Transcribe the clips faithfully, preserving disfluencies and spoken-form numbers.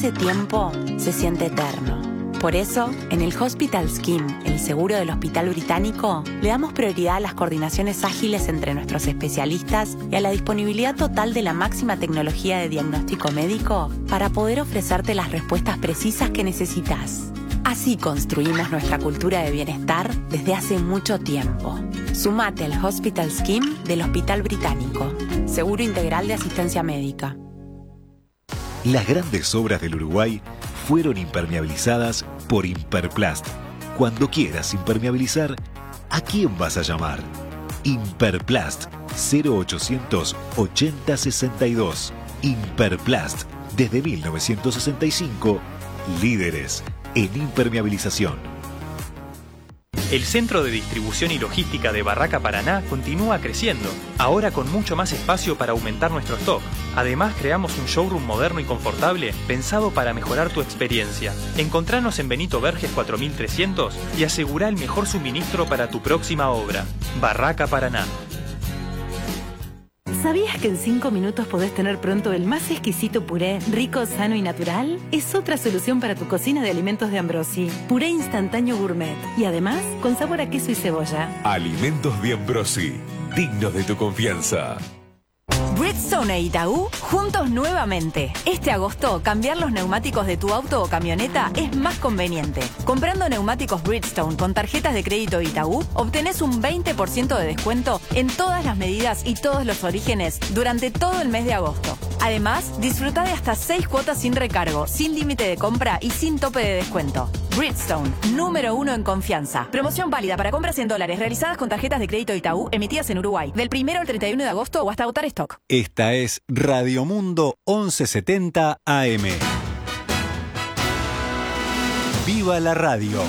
Ese tiempo se siente eterno. Por eso, en el Hospital Scheme, el seguro del Hospital Británico, le damos prioridad a las coordinaciones ágiles entre nuestros especialistas y a la disponibilidad total de la máxima tecnología de diagnóstico médico para poder ofrecerte las respuestas precisas que necesitas. Así construimos nuestra cultura de bienestar desde hace mucho tiempo. Sumate al Hospital Scheme del Hospital Británico. Seguro integral de asistencia médica. Las grandes obras del Uruguay fueron impermeabilizadas por Imperplast. Cuando quieras impermeabilizar, ¿a quién vas a llamar? Imperplast, cero ochocientos ochenta sesenta y dos. Imperplast, desde mil novecientos sesenta y cinco, líderes en impermeabilización. El centro de distribución y logística de Barraca Paraná continúa creciendo, ahora con mucho más espacio para aumentar nuestro stock. Además, creamos un showroom moderno y confortable pensado para mejorar tu experiencia. Encontranos en Benito Verges cuatro mil trescientos y asegura el mejor suministro para tu próxima obra. Barraca Paraná. ¿Sabías que en cinco minutos podés tener pronto el más exquisito puré, rico, sano y natural? Es otra solución para tu cocina de alimentos de Ambrosi. Puré instantáneo gourmet y además con sabor a queso y cebolla. Alimentos de Ambrosi, dignos de tu confianza. Bridgestone e Itaú, juntos nuevamente. Este agosto, cambiar los neumáticos de tu auto o camioneta es más conveniente. Comprando neumáticos Bridgestone con tarjetas de crédito Itaú, obtenés un veinte por ciento de descuento en todas las medidas y todos los orígenes durante todo el mes de agosto. Además, disfruta de hasta seis cuotas sin recargo, sin límite de compra y sin tope de descuento. Bridgestone, número uno en confianza. Promoción válida para compras en dólares realizadas con tarjetas de crédito Itaú emitidas en Uruguay, del primero al treinta y uno de agosto o hasta agotar stock. Esta es Radio Mundo once setenta A M. ¡Viva la radio!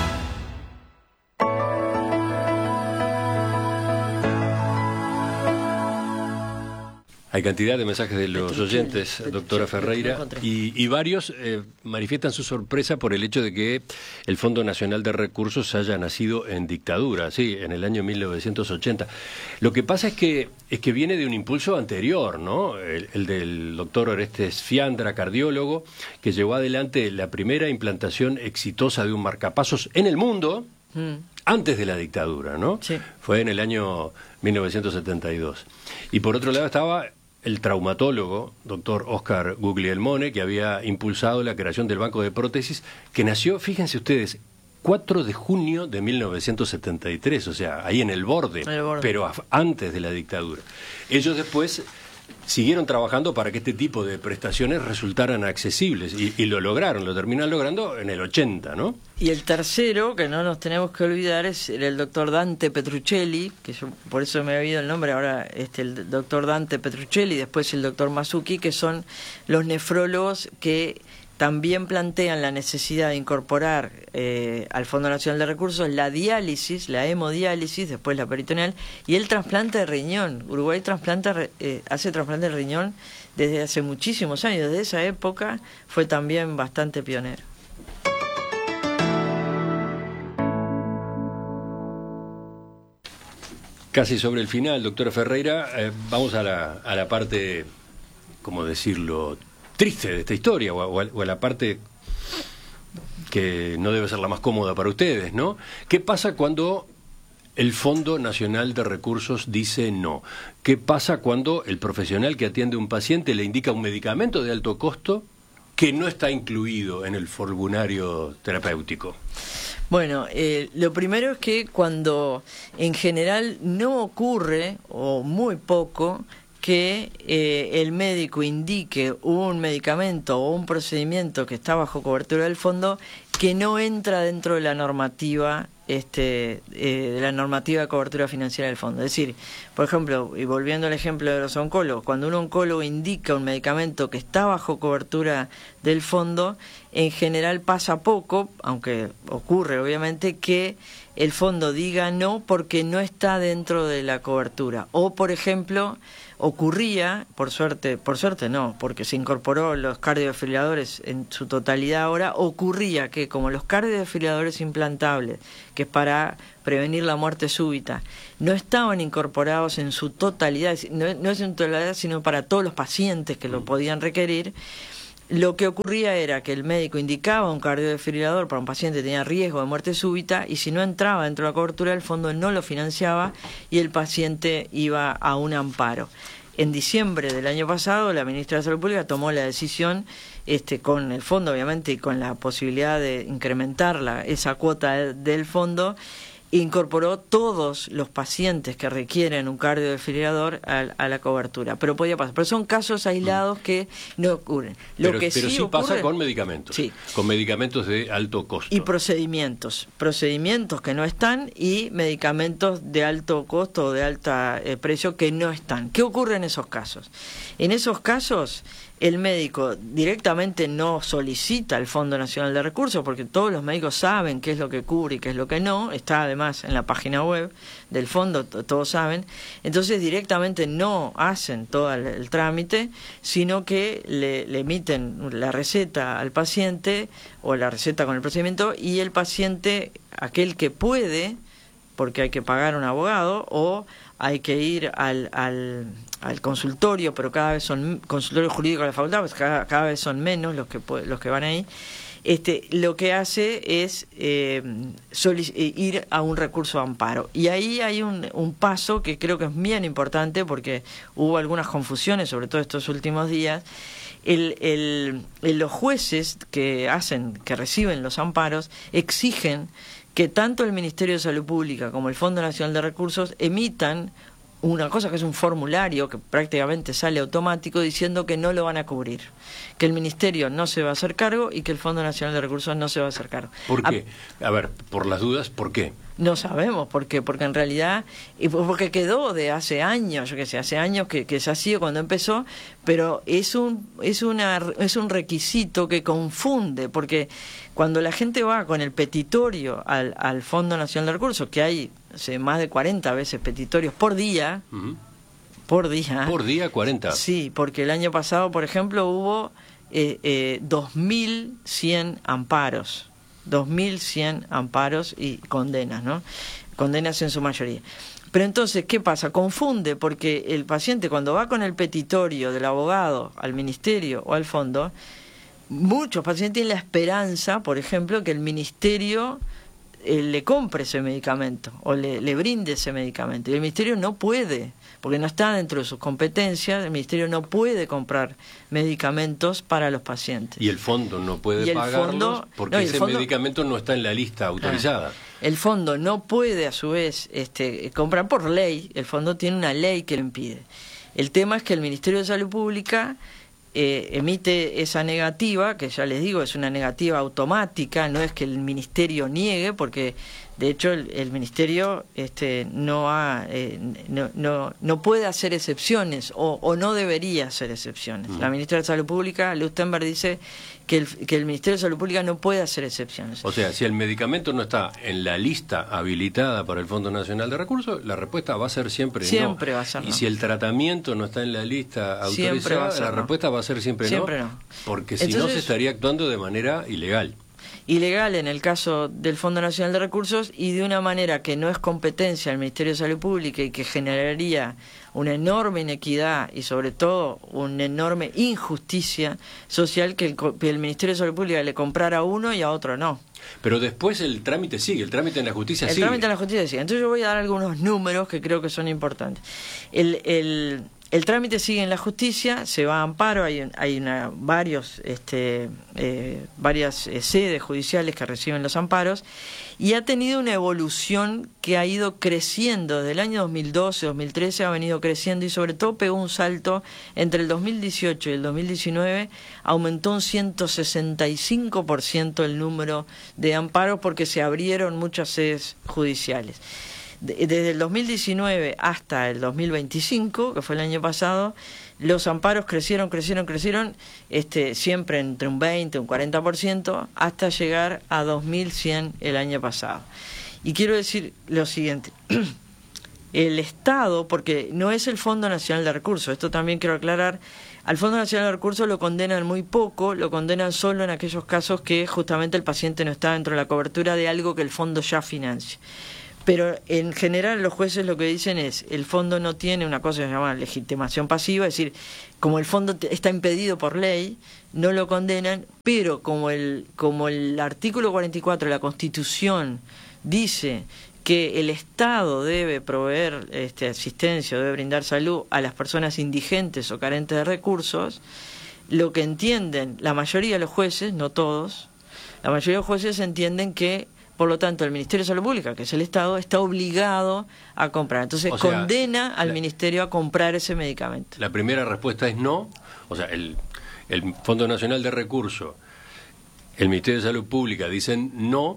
Hay cantidad de mensajes de los oyentes, doctora Ferreira, y, y varios eh, manifiestan su sorpresa por el hecho de que el Fondo Nacional de Recursos haya nacido en dictadura, sí, en el año mil novecientos ochenta. Lo que pasa es que es que viene de un impulso anterior, ¿no? El, el del doctor Orestes Fiandra, cardiólogo, que llevó adelante la primera implantación exitosa de un marcapasos en el mundo, mm. antes de la dictadura, ¿no? Sí. Fue en el año mil novecientos setenta y dos. Y por otro lado estaba el traumatólogo, doctor Oscar Guglielmone, que había impulsado la creación del Banco de Prótesis, que nació, fíjense ustedes, cuatro de junio de mil novecientos setenta y tres, o sea, ahí en el borde, el borde. pero antes de la dictadura. Ellos después siguieron trabajando para que este tipo de prestaciones resultaran accesibles y, y lo lograron, lo terminan logrando en el ochenta, ¿no? Y el tercero, que no nos tenemos que olvidar, es el doctor Dante Petruccelli, que yo por eso me había oído el nombre, ahora este, el doctor Dante Petruccelli, después el doctor Masucci, que son los nefrólogos que también plantean la necesidad de incorporar eh, al Fondo Nacional de Recursos la diálisis, la hemodiálisis, después la peritoneal, y el trasplante de riñón. Uruguay trasplanta, eh, hace trasplante de riñón desde hace muchísimos años, desde esa época fue también bastante pionero. Casi sobre el final, doctora Ferreira, eh, vamos a la, a la parte, ¿cómo decirlo?, triste de esta historia, o a, o a la parte que no debe ser la más cómoda para ustedes, ¿no? ¿Qué pasa cuando el Fondo Nacional de Recursos dice no? ¿Qué pasa cuando el profesional que atiende a un paciente le indica un medicamento de alto costo que no está incluido en el formulario terapéutico? Bueno, eh, lo primero es que cuando en general no ocurre, o muy poco, que eh, el médico indique un medicamento o un procedimiento que está bajo cobertura del fondo que no entra dentro de la normativa este eh, de la normativa de cobertura financiera del fondo. Es decir, por ejemplo, y volviendo al ejemplo de los oncólogos, cuando un oncólogo indica un medicamento que está bajo cobertura del fondo, en general pasa poco, aunque ocurre obviamente, que el fondo diga no porque no está dentro de la cobertura. O, por ejemplo, ocurría, por suerte, por suerte no, porque se incorporó los cardiodefibriladores en su totalidad ahora, ocurría que como los cardiodefibriladores implantables, que es para prevenir la muerte súbita, no estaban incorporados en su totalidad, no, no es en totalidad, sino para todos los pacientes que lo podían requerir, lo que ocurría era que el médico indicaba un cardiodesfibrilador para un paciente que tenía riesgo de muerte súbita y si no entraba dentro de la cobertura, el fondo no lo financiaba y el paciente iba a un amparo. En diciembre del año pasado, la ministra de Salud Pública tomó la decisión, este, con el fondo obviamente y con la posibilidad de incrementar la, esa cuota de, del fondo, incorporó todos los pacientes que requieren un cardiodesfibrilador a, a la cobertura. Pero podía pasar. Pero son casos aislados que no ocurren. Lo pero que pero sí, sí ocurre, pasa con medicamentos. Sí. Con medicamentos de alto costo. Y procedimientos. Procedimientos que no están y medicamentos de alto costo o de alto eh, precio que no están. ¿Qué ocurre en esos casos? En esos casos, el médico directamente no solicita el Fondo Nacional de Recursos porque todos los médicos saben qué es lo que cubre y qué es lo que no. Está además en la página web del fondo, todos saben. Entonces directamente no hacen todo el, el trámite, sino que le, le emiten la receta al paciente o la receta con el procedimiento y el paciente, aquel que puede, porque hay que pagar un abogado o hay que ir al, al, al consultorio, pero cada vez son consultorios jurídicos de la facultad, pues cada, cada vez son menos los que los que van ahí. Este, lo que hace es eh, ir a un recurso de amparo. Y ahí hay un, un paso que creo que es bien importante porque hubo algunas confusiones, sobre todo estos últimos días. El, el, el, los jueces que hacen, que reciben los amparos, exigen que tanto el Ministerio de Salud Pública como el Fondo Nacional de Recursos emitan una cosa que es un formulario que prácticamente sale automático diciendo que no lo van a cubrir, que el Ministerio no se va a hacer cargo y que el Fondo Nacional de Recursos no se va a hacer cargo. ¿Por qué? A, a ver, por las dudas, ¿por qué? No sabemos por qué, porque en realidad, y porque quedó de hace años, yo qué sé, hace años que, que se ha sido cuando empezó, pero es un, es una, es un requisito que confunde, porque cuando la gente va con el petitorio al, al Fondo Nacional de Recursos, que hay o sea, más de cuarenta veces petitorios por día, uh-huh. por día. Por día, cuarenta. Sí, porque el año pasado, por ejemplo, hubo eh, eh, dos mil cien amparos. dos mil cien amparos y condenas, ¿no? Condenas en su mayoría. Pero entonces, ¿qué pasa? Confunde porque el paciente cuando va con el petitorio del abogado al ministerio o al fondo, muchos pacientes tienen la esperanza, por ejemplo, que el ministerio eh, le compre ese medicamento o le, le brinde ese medicamento. Y el ministerio no puede, porque no está dentro de sus competencias, el ministerio no puede comprar medicamentos para los pacientes. Y el fondo no puede pagarlos fondo, porque no, ese fondo, medicamento no está en la lista autorizada. Ah, el fondo no puede, a su vez, este, comprar por ley. El fondo tiene una ley que lo impide. El tema es que el Ministerio de Salud Pública eh, emite esa negativa, que ya les digo, es una negativa automática, no es que el ministerio niegue, porque de hecho el, el ministerio este, no, ha, eh, no, no, no puede hacer excepciones o, o no debería hacer excepciones. Mm. La ministra de Salud Pública, Lustenberg, dice que el, que el Ministerio de Salud Pública no puede hacer excepciones. O sea, si el medicamento no está en la lista habilitada para el Fondo Nacional de Recursos, la respuesta va a ser siempre, siempre no. va a ser y no. si el tratamiento no está en la lista autorizada, la no. respuesta va a ser siempre, siempre no. no. Porque si Entonces, no se estaría actuando de manera ilegal. Ilegal en el caso del Fondo Nacional de Recursos y de una manera que no es competencia del Ministerio de Salud Pública y que generaría una enorme inequidad y sobre todo una enorme injusticia social que el, que el Ministerio de Salud Pública le comprara a uno y a otro no. Pero después el trámite sigue, el trámite en la justicia el sigue. El trámite en la justicia sigue. Entonces yo voy a dar algunos números que creo que son importantes. El... el El trámite sigue en la justicia, se va a amparo, hay, hay una, varios, este, eh, varias eh, sedes judiciales que reciben los amparos y ha tenido una evolución que ha ido creciendo desde el año dos mil doce, dos mil trece, ha venido creciendo y sobre todo pegó un salto entre el dos mil dieciocho y el dos mil diecinueve, aumentó un ciento sesenta y cinco por ciento el número de amparos porque se abrieron muchas sedes judiciales. Desde el dos mil diecinueve hasta el dos mil veinticinco, que fue el año pasado, los amparos crecieron, crecieron, crecieron, este, siempre entre un veinte, un cuarenta por ciento, hasta llegar a dos mil cien el año pasado. Y quiero decir lo siguiente, el Estado, porque no es el Fondo Nacional de Recursos, esto también quiero aclarar, al Fondo Nacional de Recursos lo condenan muy poco, lo condenan solo en aquellos casos que justamente el paciente no está dentro de la cobertura de algo que el fondo ya financia. Pero en general los jueces lo que dicen es, el fondo no tiene una cosa que se llama legitimación pasiva, es decir, como el fondo está impedido por ley, no lo condenan, pero como el, como el artículo cuarenta y cuatro de la Constitución dice que el Estado debe proveer este, asistencia, debe brindar salud a las personas indigentes o carentes de recursos, lo que entienden la mayoría de los jueces, no todos, la mayoría de los jueces entienden que, por lo tanto, el Ministerio de Salud Pública, que es el Estado, está obligado a comprar. Entonces, o sea, condena al la, Ministerio a comprar ese medicamento. La primera respuesta es no. O sea, el, el Fondo Nacional de Recursos, el Ministerio de Salud Pública dicen no,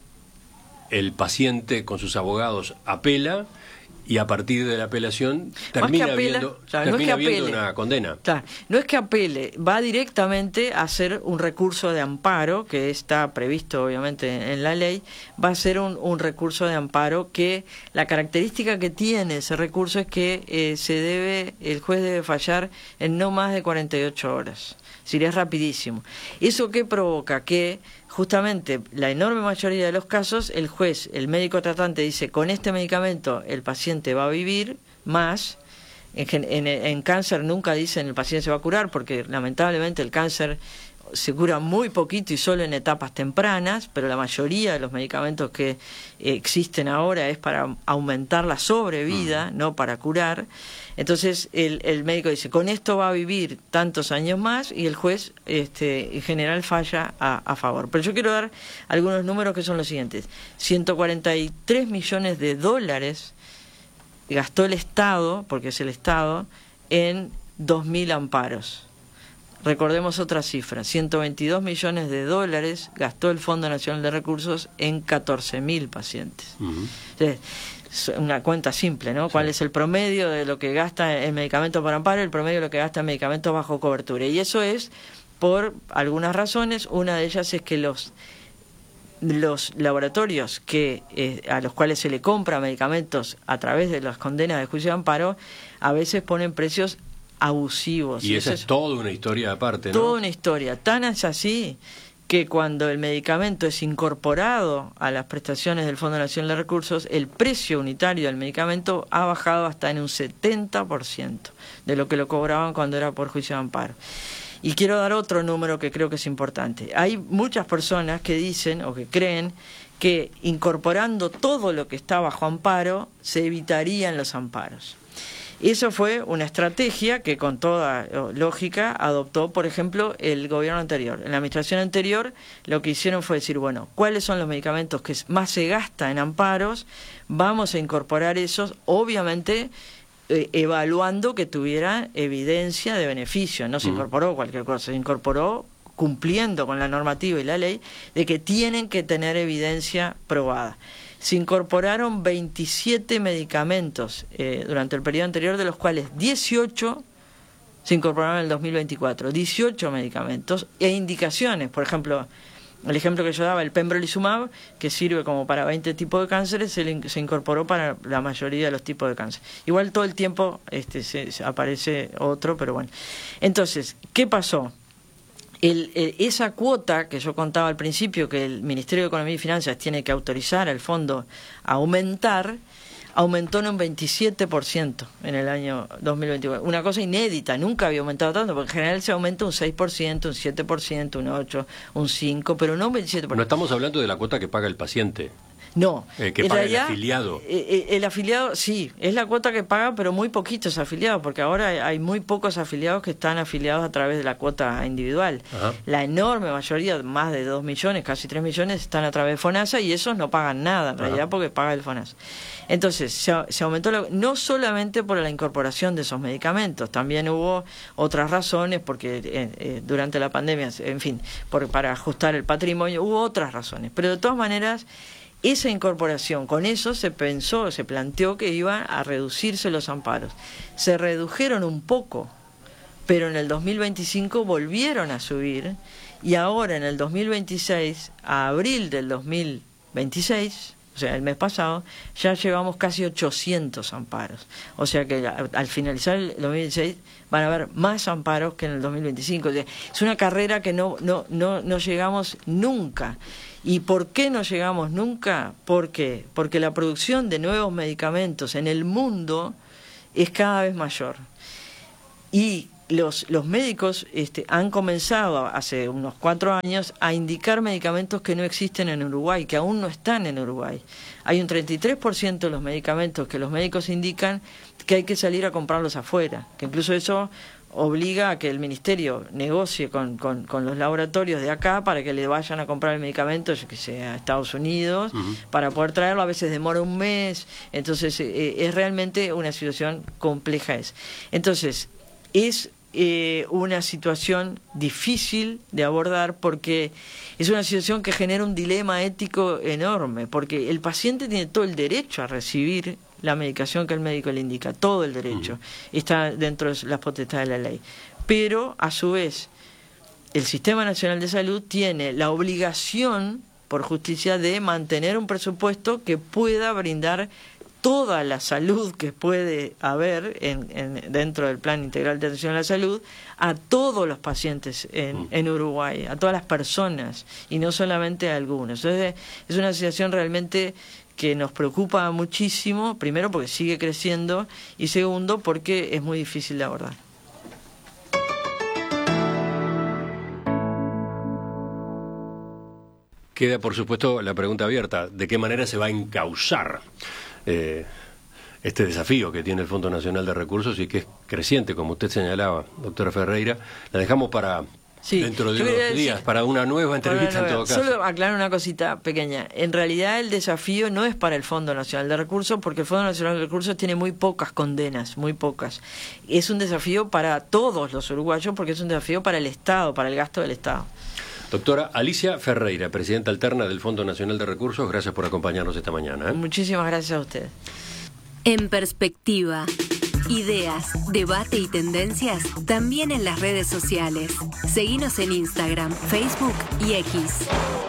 el paciente con sus abogados apela y a partir de la apelación termina viendo no una condena. Claro, no es que apele, va directamente a hacer un recurso de amparo, que está previsto obviamente en la ley, va a ser un, un recurso de amparo que la característica que tiene ese recurso es que eh, se debe, el juez debe fallar en no más de cuarenta y ocho horas. Es decir, es rapidísimo. ¿Eso qué provoca? Que justamente la enorme mayoría de los casos, el juez, el médico tratante dice, con este medicamento el paciente va a vivir más. En, en, en cáncer nunca dicen el paciente se va a curar, porque lamentablemente el cáncer se cura muy poquito y solo en etapas tempranas, pero la mayoría de los medicamentos que eh, existen ahora es para aumentar la sobrevida, mm. no para curar. Entonces el, el médico dice, con esto va a vivir tantos años más, y el juez este, en general falla a, a favor. Pero yo quiero dar algunos números que son los siguientes. ciento cuarenta y tres millones de dólares gastó el Estado, porque es el Estado, en dos mil amparos. Recordemos otra cifra, ciento veintidós millones de dólares gastó el Fondo Nacional de Recursos en catorce mil pacientes. Uh-huh. Entonces, es una cuenta simple, ¿no? Sí. ¿Cuál es el promedio de lo que gasta en medicamentos por amparo y el promedio de lo que gasta en medicamentos bajo cobertura? Y eso es por algunas razones. Una de ellas es que los los laboratorios que eh, a los cuales se le compra medicamentos a través de las condenas de juicio de amparo a veces ponen precios abusivos. Y esa es, es toda una historia aparte, ¿no? Toda una historia. Tan es así que cuando el medicamento es incorporado a las prestaciones del Fondo Nacional de Recursos, el precio unitario del medicamento ha bajado hasta en un setenta por ciento de lo que lo cobraban cuando era por juicio de amparo. Y quiero dar otro número que creo que es importante. Hay muchas personas que dicen o que creen que incorporando todo lo que está bajo amparo se evitarían los amparos. Eso fue una estrategia que con toda lógica adoptó, por ejemplo, el gobierno anterior. En la administración anterior lo que hicieron fue decir, bueno, ¿cuáles son los medicamentos que más se gasta en amparos? Vamos a incorporar esos, obviamente eh, evaluando que tuviera evidencia de beneficio. No se incorporó cualquier cosa, se incorporó cumpliendo con la normativa y la ley de que tienen que tener evidencia probada. Se incorporaron veintisiete medicamentos eh, durante el periodo anterior, de los cuales dieciocho se incorporaron en el dos mil veinticuatro. dieciocho medicamentos e indicaciones. Por ejemplo, el ejemplo que yo daba, el pembrolizumab, que sirve como para veinte tipos de cánceres, se, se incorporó para la mayoría de los tipos de cáncer. Igual todo el tiempo este, se, se aparece otro, pero bueno. Entonces, ¿qué pasó? El, el, esa cuota que yo contaba al principio, que el Ministerio de Economía y Finanzas tiene que autorizar al fondo a aumentar, aumentó en un veintisiete por ciento en el año dos mil veinticuatro. Una cosa inédita, nunca había aumentado tanto, porque en general se aumenta un seis por ciento, un siete por ciento, un ocho por ciento, un cinco por ciento, pero no un veintisiete por ciento. No estamos hablando de la cuota que paga el paciente. No, eh, que paga realidad, el afiliado. Eh, el afiliado, sí, es la cuota que paga, pero muy poquitos afiliados, porque ahora hay muy pocos afiliados que están afiliados a través de la cuota individual. Ajá. La enorme mayoría, más de dos millones, casi tres millones, están a través de FONASA, y esos no pagan nada, en realidad, Ajá. porque paga el FONASA. Entonces, se, se aumentó, la, no solamente por la incorporación de esos medicamentos, también hubo otras razones, porque eh, eh, durante la pandemia, en fin, por, para ajustar el patrimonio, hubo otras razones, pero de todas maneras, esa incorporación, con eso se pensó, se planteó que iban a reducirse los amparos. Se redujeron un poco, pero en el dos mil veinticinco volvieron a subir, y ahora en el dos mil veintiséis, a abril del dos mil veintiséis, o sea, el mes pasado, ya llevamos casi ochocientos amparos. O sea que al finalizar el dos mil dieciséis van a haber más amparos que en el dos mil veinticinco. O sea, es una carrera que no, no, no, no llegamos nunca. ¿Y por qué no llegamos nunca? ¿Por qué? Porque la producción de nuevos medicamentos en el mundo es cada vez mayor. Y los, los médicos este, han comenzado hace unos cuatro años a indicar medicamentos que no existen en Uruguay, que aún no están en Uruguay. Hay un treinta y tres por ciento de los medicamentos que los médicos indican que hay que salir a comprarlos afuera, que incluso eso obliga a que el ministerio negocie con, con, con los laboratorios de acá para que le vayan a comprar el medicamento, yo que sé, a Estados Unidos, uh-huh. para poder traerlo. A veces demora un mes, entonces eh, es realmente una situación compleja. Es. Entonces, es eh, una situación difícil de abordar porque es una situación que genera un dilema ético enorme, porque el paciente tiene todo el derecho a recibir la medicación que el médico le indica, todo el derecho, uh-huh. está dentro de las potestades de la ley. Pero, a su vez, el Sistema Nacional de Salud tiene la obligación, por justicia, de mantener un presupuesto que pueda brindar toda la salud que puede haber en, en, dentro del Plan Integral de Atención a la Salud a todos los pacientes en, uh-huh. en Uruguay, a todas las personas, y no solamente a algunos. Entonces, es una situación realmente que nos preocupa muchísimo, primero porque sigue creciendo y segundo porque es muy difícil de abordar. Queda, por supuesto, la pregunta abierta: ¿de qué manera se va a encauzar eh, este desafío que tiene el Fondo Nacional de Recursos y que es creciente, como usted señalaba, doctora Ferreira? La dejamos para... Sí, dentro de unos decir, días, para una nueva entrevista nueva. En todo caso. Solo aclaro una cosita pequeña. En realidad el desafío no es para el Fondo Nacional de Recursos, porque el Fondo Nacional de Recursos tiene muy pocas condenas, muy pocas. Es un desafío para todos los uruguayos, porque es un desafío para el Estado, para el gasto del Estado. Doctora Alicia Ferreira, presidenta alterna del Fondo Nacional de Recursos, gracias por acompañarnos esta mañana. ¿eh? Muchísimas gracias a usted. En perspectiva. Ideas, debate y tendencias también en las redes sociales. Seguinos en Instagram, Facebook y X.